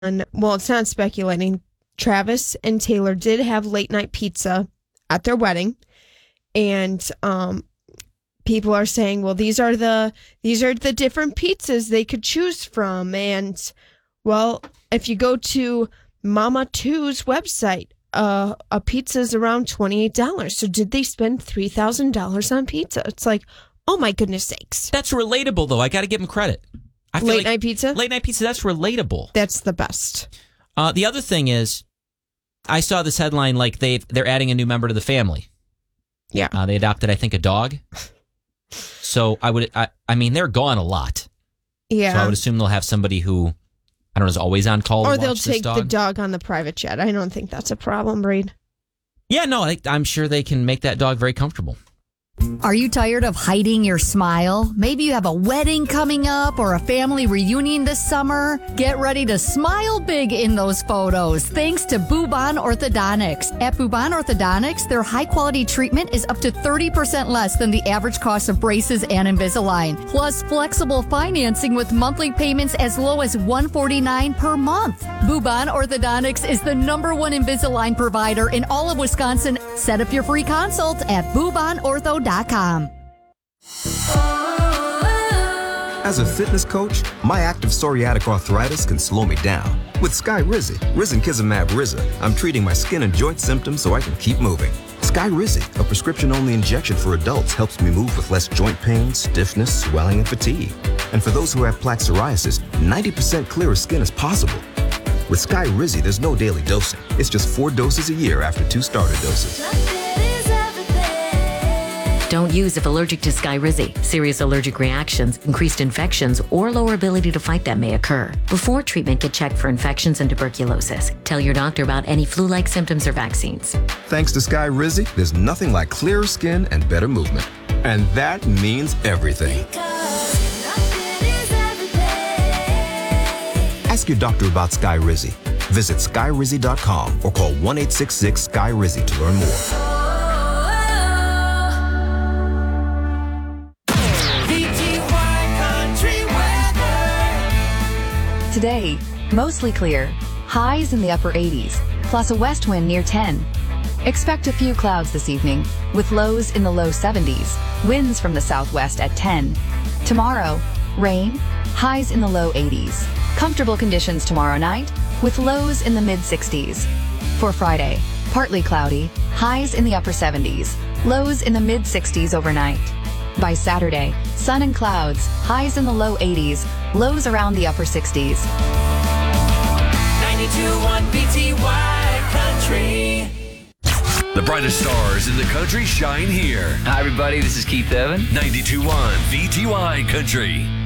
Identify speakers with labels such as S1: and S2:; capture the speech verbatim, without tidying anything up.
S1: well, it's not speculating. Travis and Taylor did have late night pizza at their wedding, and um, people are saying, well, these are the these are the different pizzas they could choose from. And well, if you go to Mama Two's website, uh, a pizza is around twenty-eight dollars. So did they spend three thousand dollars on pizza? It's like, oh my goodness sakes.
S2: That's relatable, though. I got to give them credit. I feel
S1: late
S2: like
S1: night pizza?
S2: Late night pizza, that's relatable.
S1: That's the best.
S2: Uh, the other thing is, I saw this headline like they they're adding a new member to the family.
S1: Yeah.
S2: Uh, they adopted, I think, a dog. So I would, I, I mean, they're gone a lot.
S1: Yeah.
S2: So I would assume they'll have somebody who, I don't know, is always on call.
S1: Or
S2: to
S1: they'll
S2: watch this
S1: take
S2: dog.
S1: the dog on the private jet. I don't think that's a problem, Reed.
S2: Yeah, no, I, I'm sure they can make that dog very comfortable.
S3: Are you tired of hiding your smile? Maybe you have a wedding coming up or a family reunion this summer. Get ready to smile big in those photos thanks to Bubon Orthodontics. At Bubon Orthodontics, their high-quality treatment is up to thirty percent less than the average cost of braces and Invisalign. Plus, flexible financing with monthly payments as low as one hundred forty-nine dollars per month. Bubon Orthodontics is the number one Invisalign provider in all of Wisconsin. Set up your free consult at bubon ortho dot com.
S4: As a fitness coach, my active psoriatic arthritis can slow me down. With Skyrizi, Risankizumab Riza, I'm treating my skin and joint symptoms so I can keep moving. Skyrizi, a prescription-only injection for adults, helps me move with less joint pain, stiffness, swelling, and fatigue. And for those who have plaque psoriasis, ninety percent clearer skin is possible. With Skyrizi, there's no daily dosing. It's just four doses a year after two starter doses.
S5: Don't use if allergic to Skyrizi. Serious allergic reactions, increased infections, or lower ability to fight them may occur. Before treatment, get checked for infections and tuberculosis. Tell your doctor about any flu-like symptoms or vaccines.
S4: Thanks to Skyrizi, there's nothing like clearer skin and better movement. And that means everything. Ask your doctor about Skyrizi. Visit skyrizi dot com or call one eight six six Sky Rizi to learn more.
S6: Today, mostly clear, highs in the upper eighties, plus a west wind near ten. Expect a few clouds this evening, with lows in the low seventies, winds from the southwest at ten. Tomorrow, rain, highs in the low eighties. Comfortable conditions tomorrow night, with lows in the mid sixties. For Friday, partly cloudy, highs in the upper seventies, lows in the mid sixties overnight. By Saturday, sun and clouds, highs in the low eighties, lows around the upper sixties.
S7: ninety-two point one V T Y Country.
S8: The brightest stars in the country shine here.
S9: Hi, everybody. This is Keith Evan.
S8: ninety-two point one V T Y Country.